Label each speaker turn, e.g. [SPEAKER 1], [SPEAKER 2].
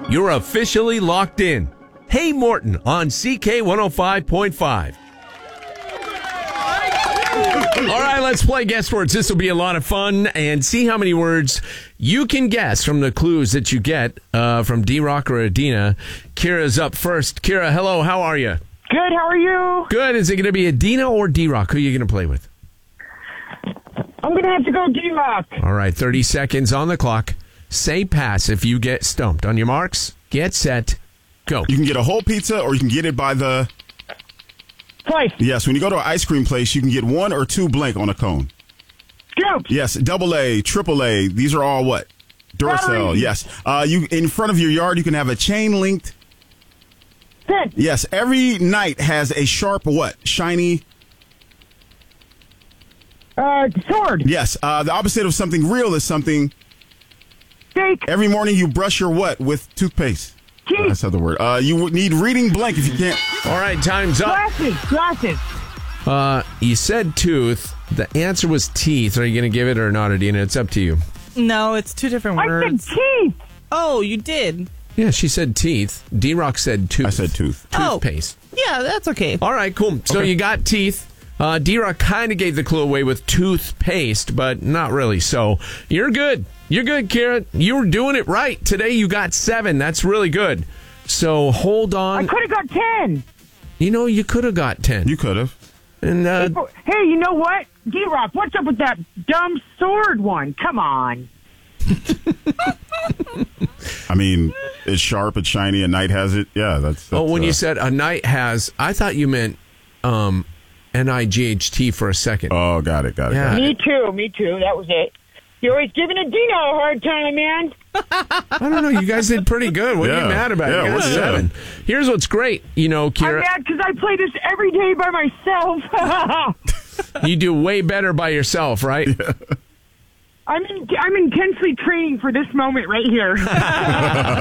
[SPEAKER 1] you're officially locked in. Hey Morton on CK 105.5. All right, let's play guess words. This will be a lot of fun and see how many words you can guess from the clues that you get from D-Rock or Adina. Kira's up first. Kira, hello, how are you?
[SPEAKER 2] Good, how are you?
[SPEAKER 1] Good. Is it going to be Adina or D-Rock? Who are you going to play with?
[SPEAKER 2] I'm going to have to go D-Rock.
[SPEAKER 1] All right, 30 seconds on the clock. Say pass if you get stumped. On your marks, get set, go.
[SPEAKER 3] You can get a whole pizza or you can get it by the...
[SPEAKER 2] Twice.
[SPEAKER 3] Yes, when you go to an ice cream place, you can get one or two blank on a cone.
[SPEAKER 2] Scoops.
[SPEAKER 3] Yes, AA, AAA. These are all what? Duracell.
[SPEAKER 2] Batteries.
[SPEAKER 3] Yes. You in front of your yard, you can have a chain linked.
[SPEAKER 2] Fence.
[SPEAKER 3] Yes, every night has a sharp what? Shiny.
[SPEAKER 2] Sword.
[SPEAKER 3] Yes, the opposite of something real is something.
[SPEAKER 2] Steak.
[SPEAKER 3] Every morning you brush your what with toothpaste?
[SPEAKER 2] Teeth.
[SPEAKER 3] That's not the word. You would need reading blank if you can't.
[SPEAKER 1] All right, time's up.
[SPEAKER 2] Glasses.
[SPEAKER 1] You said tooth. The answer was teeth. Are you going to give it or not, Adina? It's up to you.
[SPEAKER 4] No, it's two different
[SPEAKER 2] I
[SPEAKER 4] words.
[SPEAKER 2] said teeth.
[SPEAKER 4] Oh, you did?
[SPEAKER 1] Yeah, she said teeth. D-Rock said tooth.
[SPEAKER 3] I said tooth.
[SPEAKER 1] Toothpaste.
[SPEAKER 4] Yeah, that's okay.
[SPEAKER 1] All right, cool. So you got teeth. D-Rock kind of gave the clue away with toothpaste, but not really. So you're good. You're good, Kira. You were doing it right. Today you got 7. That's really good. So hold on.
[SPEAKER 2] I could have got 10.
[SPEAKER 1] You know, you could have got 10.
[SPEAKER 3] You could have.
[SPEAKER 1] And
[SPEAKER 2] Hey, you know what? D-Rock, what's up with that dumb sword one? Come on.
[SPEAKER 3] I mean, it's sharp, it's shiny, a knight has it. Yeah, that's
[SPEAKER 1] when you said a knight has, I thought you meant NIGHT for a second.
[SPEAKER 3] Oh, got it.
[SPEAKER 1] Yeah.
[SPEAKER 2] Me too. That was it. You're always giving Adina a hard time, man.
[SPEAKER 1] I don't know. You guys did pretty good. What are you mad about?
[SPEAKER 3] Yeah,
[SPEAKER 1] You got
[SPEAKER 3] what's
[SPEAKER 1] 7. Here's what's great. You know,
[SPEAKER 2] I'm
[SPEAKER 1] Kira,
[SPEAKER 2] mad because I play this every day by myself.
[SPEAKER 1] you do way better by yourself, right? Yeah.
[SPEAKER 2] I'm intensely training for this moment right here.